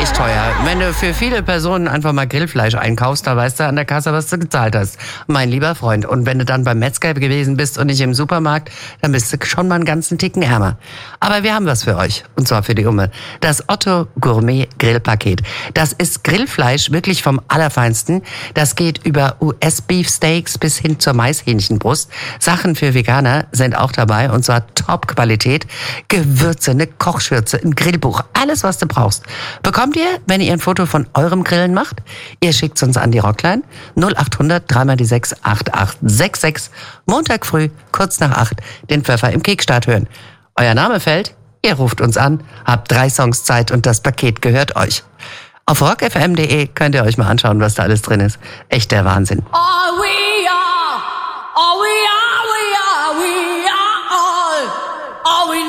nicht teuer. Wenn du für viele Personen einfach mal Grillfleisch einkaufst, da weißt du an der Kasse, was du gezahlt hast. Mein lieber Freund. Und wenn du dann beim Metzger gewesen bist und nicht im Supermarkt, dann bist du schon mal einen ganzen Ticken ärmer. Aber wir haben was für euch. Und zwar für die Umme. Das Otto Gourmet Grillpaket. Das ist Grillfleisch wirklich vom Allerfeinsten. Das geht über US-Beefsteaks bis hin zur Maishähnchenbrust. Sachen für Veganer sind auch dabei. Und zwar Top-Qualität. Gewürze, eine Kochschürze, ein Grillbuch. Alles, was du brauchst. Bekommt ihr, wenn ihr ein Foto von eurem Grillen macht? Ihr schickt es uns an die Rockline 0800 3x6 8866. Montag früh, kurz nach 8, den Pfeffer im Kickstart hören. Euer Name fällt, ihr ruft uns an, habt 3 Songs Zeit und das Paket gehört euch. Auf rockfm.de könnt ihr euch mal anschauen, was da alles drin ist. Echt der Wahnsinn. All we are